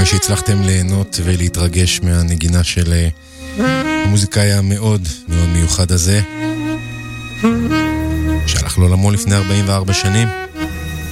שהצלחתם ליהנות ולהתרגש מהנגינה של המוזיקאי המאוד מאוד מיוחד הזה שהלך לעולמו לפני 44 שנים.